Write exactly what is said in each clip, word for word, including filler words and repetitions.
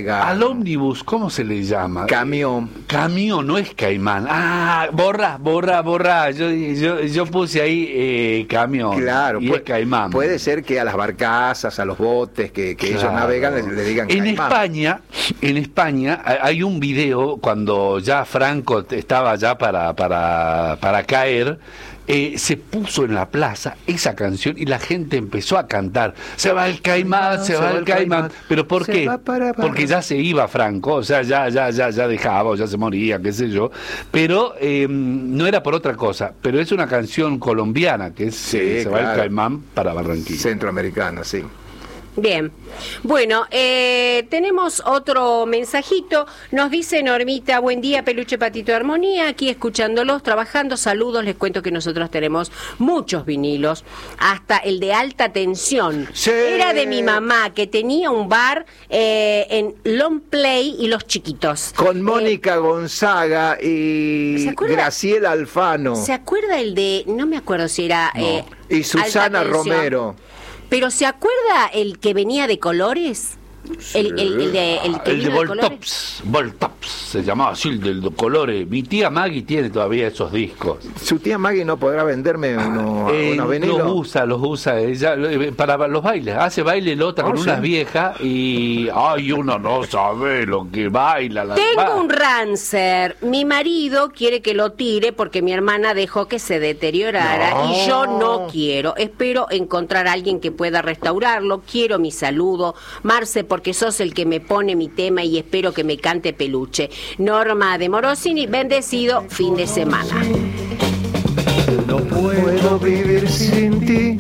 Navega. Al ómnibus, ¿cómo se le llama? Camión. Camión, no es caimán. Ah, borra, borra, borra. Yo, yo, yo puse ahí eh, camión. Claro, y puede, es caimán. Puede ser que a las barcazas, a los botes que, que Claro. ellos navegan, le, le digan En caimán. España, en España hay un video cuando ya Franco estaba ya para, para, para caer. Eh, se puso en la plaza esa canción y la gente empezó a cantar, se va el caimán, se, se va el caimán. caimán. ¿Pero por se qué? Para, para. Porque ya se iba Franco, o sea, ya, ya, ya, ya dejaba, o ya se moría, qué sé yo. Pero eh, no era por otra cosa. Pero es una canción colombiana que es sí, eh, se claro. va el caimán para Barranquilla. Centroamericana, sí. Bien, bueno, eh, tenemos otro mensajito, nos dice Normita, buen día Peluche Patito de Armonía, aquí escuchándolos, trabajando, saludos, les cuento que nosotros tenemos muchos vinilos, hasta el de alta tensión, sí. Era de mi mamá, que tenía un bar eh, en Long Play y Los Chiquitos. Con Mónica eh, Gonzaga y Graciela Alfano. ¿Se acuerda el de, no me acuerdo si era... No. Eh, y Susana Romero. Pero ¿se acuerda el que venía de colores? El, el, el de, el que el de vino de Voltops, Voltops, se llamaba así, el de, de colores. Mi tía Maggie tiene todavía esos discos. Su tía Maggie no podrá venderme uno, eh, unos vinilos. Los usa, los usa ella para los bailes. Hace baile lota con oh, unas sí. viejas y ay, uno no sabe lo que baila. La Tengo va. un Rancer. Mi marido quiere que lo tire porque mi hermana dejó que se deteriorara no. y yo no quiero. Espero encontrar a alguien que pueda restaurarlo. Quiero mi saludo, Marce, porque sos el que me pone mi tema y espero que me cante Peluche. Norma de Morosini, bendecido fin de semana. No puedo vivir sin ti.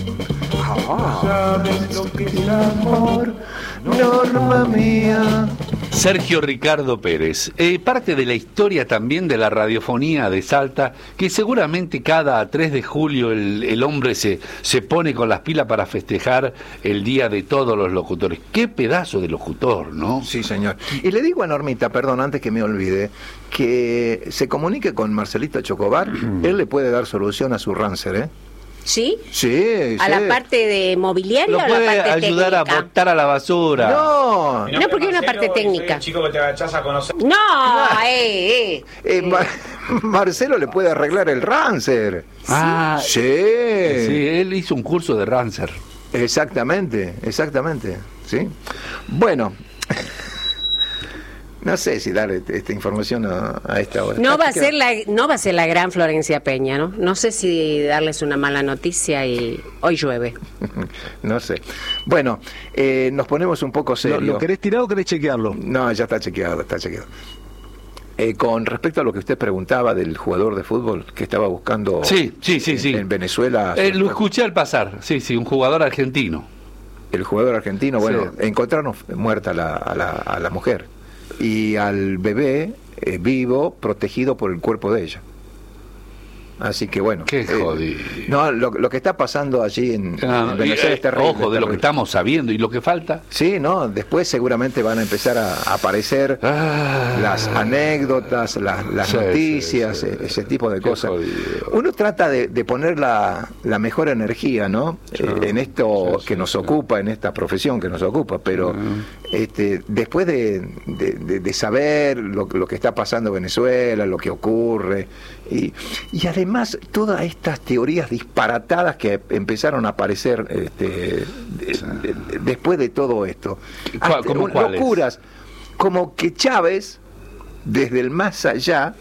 Sabes lo que es amor, Norma mía. Sergio Ricardo Pérez, eh, parte de la historia también de la radiofonía de Salta, que seguramente cada tres de julio el, el hombre se, se pone con las pilas para festejar el Día de Todos los Locutores. ¡Qué pedazo de locutor!, ¿no? Sí, señor. Y le digo a Normita, perdón, antes que me olvide, que se comunique con Marcelito Chocobar, él le puede dar solución a su Rancer, ¿eh? ¿Sí? Sí, ¿A sí. la parte de mobiliario o a la puede parte ayudar técnica? a botar a la basura. No, no, porque hay una parte técnica. El chico que te agachás a conocer. No, ah. eh, eh. eh Mar Marcelo le puede arreglar el Rancer. Ah, sí. Sí, él hizo un curso de Rancer. Exactamente, exactamente, sí. Bueno, no sé si darle esta información a, a esta hora. No va a ser la, no va a ser la gran Florencia Peña, ¿no? No sé si darles una mala noticia y hoy llueve. No sé. Bueno, eh, nos ponemos un poco serios. ¿Lo, ¿Lo querés tirar o querés chequearlo? No, ya está chequeado, está chequeado. Eh, con respecto a lo que usted preguntaba del jugador de fútbol que estaba buscando sí, sí, sí, en, sí. en Venezuela. Eh, lo escuché al pasar, sí, sí, un jugador argentino. El jugador argentino, bueno, sí. encontraron muerta a la, a la, a la mujer y al bebé eh, vivo, protegido por el cuerpo de ella. Así que bueno. Qué jodido. Eh, no, lo, lo que está pasando allí en, ah, en Venezuela y, es terrible. Ojo, de terrible. lo que estamos sabiendo y lo que falta. Sí, no, después seguramente van a empezar a, a aparecer ah, las anécdotas, las, las sí, noticias, sí, sí. ese tipo de Qué cosas. Jodido. Uno trata de, de poner la, la mejor energía, ¿no? Sí, eh, en esto sí, que sí, nos sí. ocupa, en esta profesión que nos ocupa, pero sí. este, después de, de, de, de saber lo, lo que está pasando en Venezuela, lo que ocurre, y, y además todas estas teorías disparatadas que empezaron a aparecer este, de, de, de, después de todo esto. ¿Cuál, como locuras, como que Chávez, desde el más allá,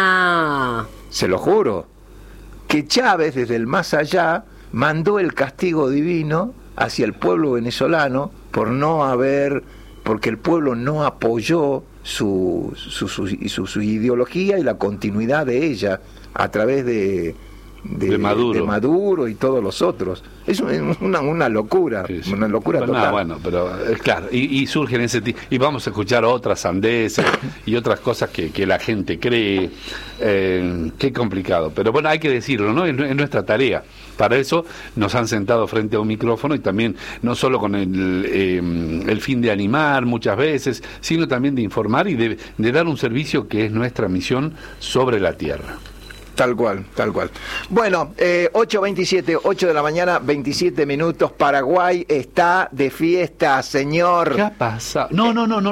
no. se lo juro, que Chávez desde el más allá mandó el castigo divino hacia el pueblo venezolano por no haber, porque el pueblo no apoyó su, su, su, su, su ideología y la continuidad de ella a través de De, de, Maduro. de Maduro y todos los otros. Es una, una locura, sí, sí. una locura pero total. No, bueno, pero es claro, y, y surgen ese tipo, y vamos a escuchar otras sandeces y otras cosas que, que la gente cree. Eh, qué complicado, pero bueno, hay que decirlo, ¿no? Es, es nuestra tarea. Para eso nos han sentado frente a un micrófono y también no solo con el, eh, el fin de animar muchas veces, sino también de informar y de, de dar un servicio que es nuestra misión sobre la tierra. Tal cual, tal cual. Bueno, eh, ocho veintisiete, ocho de la mañana, veintisiete minutos. Paraguay está de fiesta, señor. ¿Qué ha pasado? No, no, no, no.